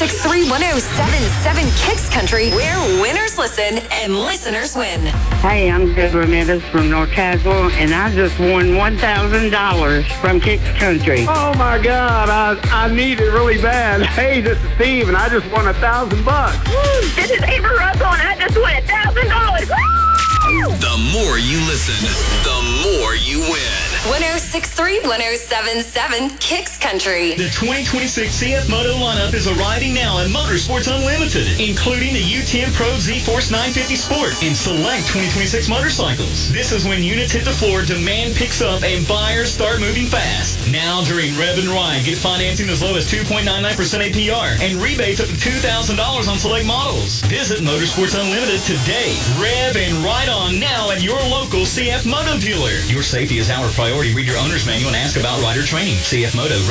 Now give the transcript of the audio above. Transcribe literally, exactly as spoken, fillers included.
six three, one oh seven seven Kicks Country, where winners listen and listeners win. Hey, I'm Deb Ramirez from North Castle, and I just won one thousand dollars from Kicks Country. Oh, my God. I, I need it really bad. Hey, this is Steve, and I just won a thousand bucks. Woo! This is Ava Russell, and I just won a thousand dollars. The more you listen, the more you win. one oh six three, one oh seven seven Kicks Country. The twenty twenty-six C F Moto lineup is arriving now at Motorsports Unlimited, including the U ten Pro Z-Force nine fifty Sport and select twenty twenty-six motorcycles. This is when units hit the floor, demand picks up, and buyers start moving fast. Now during Rev and Ride, get financing as low as two point nine nine percent A P R and rebates up to two thousand dollars on select models. Visit Motorsports Unlimited today. Rev and Ride on now at your local C F Moto dealer. Your safety is our priority. Read your owner's manual and ask about rider training. C F Moto.